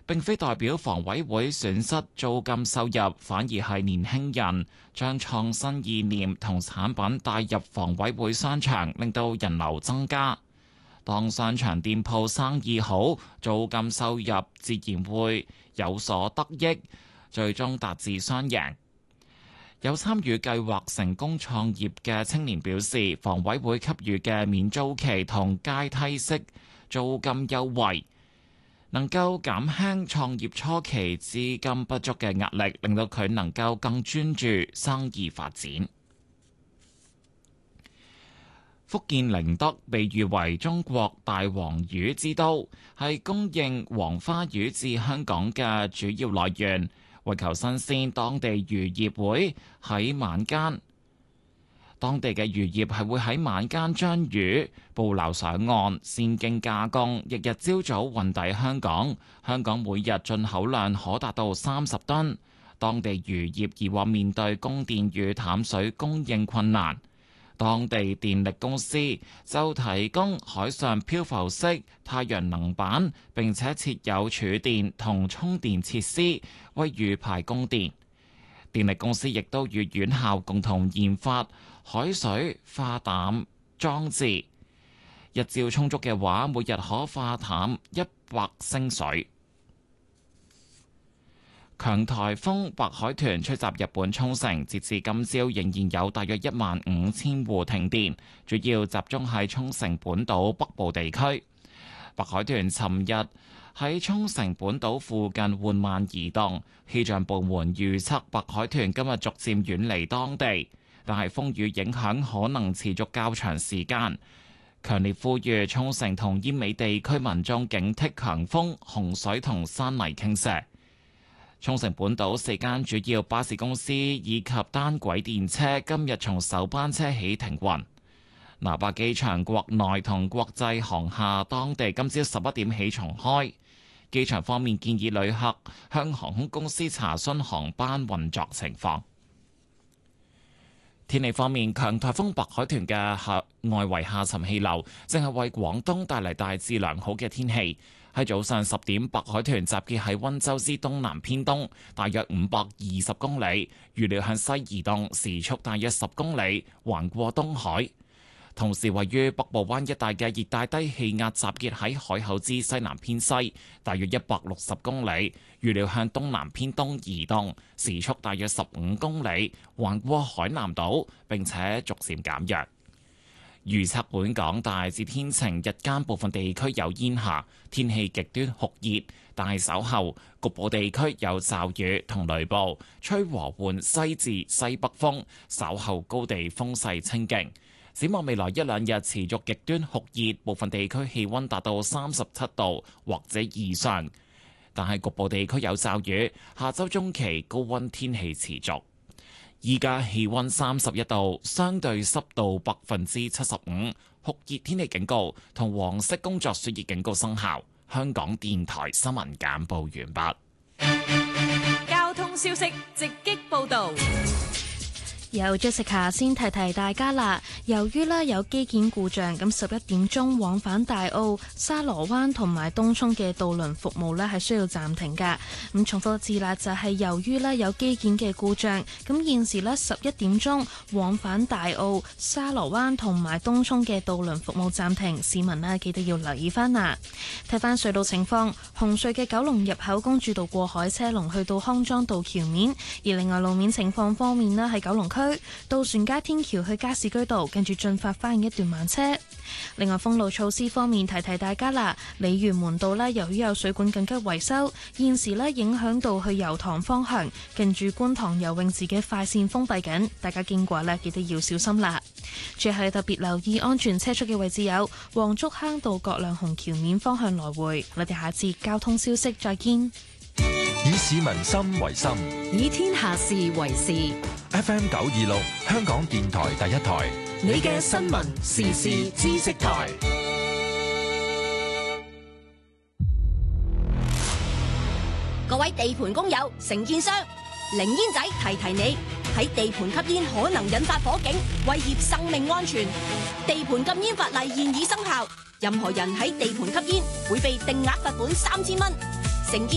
並非代表房委會損失租金收入，反而係年輕人將創新意念同產品帶入房委會商場，令到人流增加。當商場店鋪生意好，租金收入自然會有所得益，最終達至雙贏。有參與計劃成功創業嘅青年表示，房委會給予嘅免租期同階梯式租金優惠，能夠減輕創業初期資金不足嘅壓力，令到佢能夠更專注生意發展。福建寧德被譽為中國大黃魚之都，係供應黃花魚至香港嘅主要來源。為求新鮮，當地漁業會喺晚間，當地嘅漁業係會喺晚間將魚捕撈上岸，先經加工，日日朝早運抵香港。香港每日進口量可達到30噸。當地漁業以往面對供電與淡水供應困難，當地電力公司就提供海上漂浮式太陽能板，並且設有儲電同充電設施，為魚排供電。電力公司亦都與院校共同研發海水化淡裝置，日照充足嘅話，每日可化淡100升水。強颱風白海豚吹襲日本沖繩，截至今朝仍然有大約15000戶停電，主要集中喺沖繩本島北部地區。白海豚尋日喺沖繩本島附近緩慢移動，氣象部門預測白海豚今日逐漸遠離當地，但係風雨影響可能持續較長時間。強烈呼籲沖繩同奄美地區民眾警惕強風、洪水同山泥傾瀉。沖繩本島4間主要巴士公司以及單軌電車今日從首班車起停運。那霸機場國內同國際航廈當地今朝11點起重開。機場方面建議旅客向航空公司查詢航班運作情況。天氣方面，強颱風白海豚嘅外圍下沉氣流正係為廣東帶嚟大致良好嘅天氣。喺早上10點，白海豚集結喺溫州之東南偏東，大約520公里，預料向西移動，時速大約10公里，橫過東海。同時，位於北部灣一帶嘅熱帶低氣壓集結喺海口之西南偏西，大約160公里，預料向東南偏東移動，時速大約15公里，橫過海南島，並且逐漸減弱。預測本港大致天晴，日間部分地區有煙霞，天氣極端酷熱，但係稍後局部地區有驟雨同雷暴，吹和緩西至西北風，稍後高地風勢清勁。展望未來1、2日持續極端酷熱，部分地區氣溫達到37度或者以上，但係局部地區有驟雨。下周中期高溫天氣持續。依家氣溫31度，相對濕度75%，酷熱天氣警告同黃色工作暑熱警告生效。香港電台新聞簡報完畢。 交通消息直擊報道。 有 Jessica 先提提大家啦，由於有基建故障，咁11點鐘往返大澳、沙螺灣同埋東涌嘅渡輪服務係需要暫停噶。咁重複一次啦，就係由於有基建嘅故障，咁現時11點鐘往返大澳、沙螺灣同埋東涌嘅渡輪服務暫停，市民記得要留意翻啦。睇翻隧道情況，紅隧嘅九龍入口公主道過海車龍去到康莊道橋面，而另外路面情況方面係九龍區渡船街天橋去加士居道，跟住進發花園一段慢車。另外封路措施方面，提提大家啦，鯉魚門道由於有水管緊急維修，現時影響到去油塘方向，近住觀塘游泳池嘅快線封閉緊，大家經過記得要小心啦。最後特別留意安全車速嘅位置有黃竹坑道葛量洪橋面方向來回。我哋下次交通消息再見。 以市民心為心， 以天下事為事。 FM 926，香港電台第一台， 你嘅新聞時事知識台。 各位地盤工友、承建商，零煙仔提提你，喺地盤吸煙可能引發火警，威脅生命安全。地盤禁煙法例現已生效，任何人喺地盤吸煙會被定額罰款3000蚊。承建